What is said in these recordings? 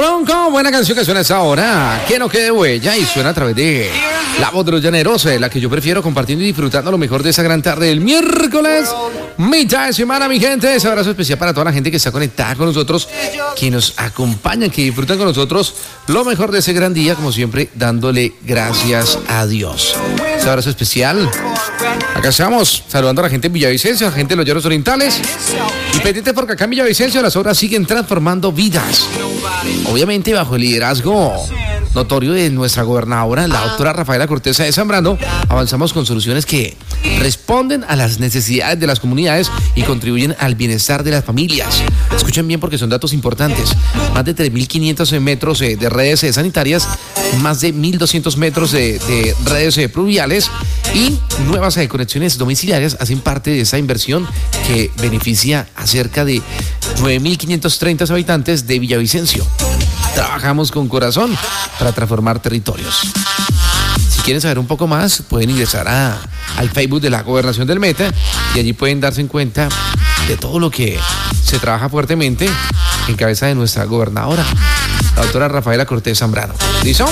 Bronco, buena canción que suena a esa hora. Que no quede huella y suena a través de La Voz de los Llaneros, la que yo prefiero, compartiendo y disfrutando lo mejor de esa gran tarde del miércoles, mitad de semana, mi gente. Ese abrazo especial para toda la gente que está conectada con nosotros, que nos acompañan, que disfrutan con nosotros lo mejor de ese gran día, como siempre, dándole gracias a Dios. Ese abrazo especial. Acá estamos saludando a la gente en Villavicencio, a la gente de los Llanos Orientales. Y pendiente porque acá en Villavicencio las obras siguen transformando vidas. Obviamente bajo el liderazgo notorio de nuestra gobernadora, la doctora Rafaela Cortés de Zambrano, avanzamos con soluciones que responden a las necesidades de las comunidades y contribuyen al bienestar de las familias. Escuchen bien porque son datos importantes. Más de 3.500 metros de redes sanitarias, más de 1.200 metros de redes pluviales y nuevas conexiones domiciliarias hacen parte de esa inversión que beneficia a cerca de 9.530 habitantes de Villavicencio. Trabajamos con corazón para transformar territorios. Si quieren saber un poco más, pueden ingresar al Facebook de la Gobernación del Meta y allí pueden darse cuenta de todo lo que se trabaja fuertemente en cabeza de nuestra gobernadora, la doctora Rafaela Cortés Zambrano. ¿Listo?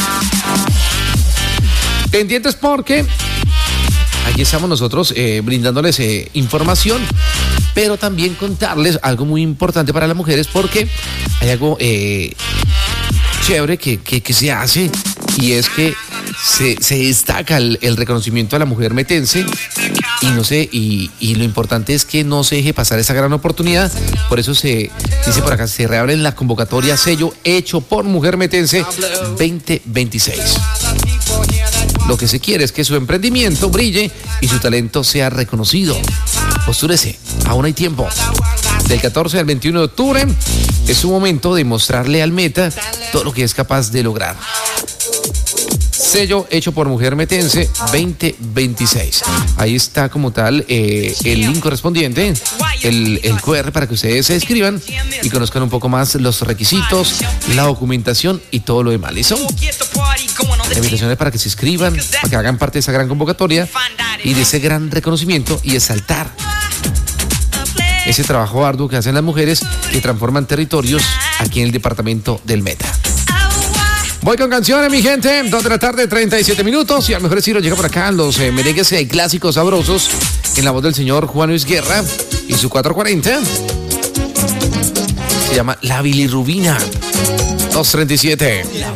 Pendientes porque aquí estamos nosotros brindándoles información, pero también contarles algo muy importante para las mujeres porque hay algo chévere que se hace y es que se destaca el reconocimiento a la mujer metense y no sé, y lo importante es que no se deje pasar esa gran oportunidad. Por eso se dice por acá, se reabre la convocatoria sello hecho por Mujer Metense 2026. Lo que se quiere es que su emprendimiento brille y su talento sea reconocido. Postúrese, aún hay tiempo. Del 14 al 21 de octubre es su momento de mostrarle al Meta todo lo que es capaz de lograr. Sello hecho por Mujer Metense 2026. Ahí está como tal el link correspondiente, el QR para que ustedes se inscriban y conozcan un poco más los requisitos, la documentación y todo lo demás. ¿Listo? La invitación es para que se inscriban, para que hagan parte de esa gran convocatoria y de ese gran reconocimiento y exaltar ese trabajo arduo que hacen las mujeres que transforman territorios aquí en el departamento del Meta. Voy con canciones, mi gente. 2 de la tarde, 37 minutos. Y al mejor estilo llega por acá los merengues clásicos sabrosos en la voz del señor Juan Luis Guerra y su 440. Se llama La Bilirrubina. 237.